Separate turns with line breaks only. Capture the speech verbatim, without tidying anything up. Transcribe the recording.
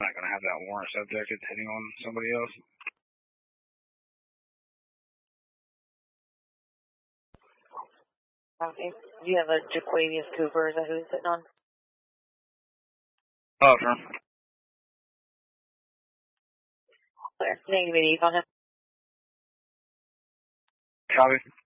not going to have that warrant subjected to anyone, somebody else.
Okay. Do you have a Jaquavius Cooper? Is that who he's sitting on?
Oh, sure.
Clear. Negative eighty on him.
Copy.